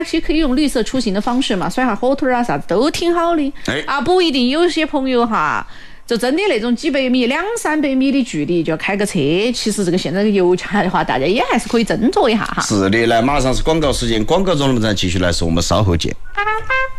其实可以用绿色出行的方式嘛，甩下火腿啊啥子都挺好的。不一定有些朋友哈。就真的那种几百米、200-300米的距离，就要开个车。其实这个现在的油价的话，大家也还是可以斟酌一下哈。 是的，来，马上是广告时间，广告中我们再继续来说，我们稍后见。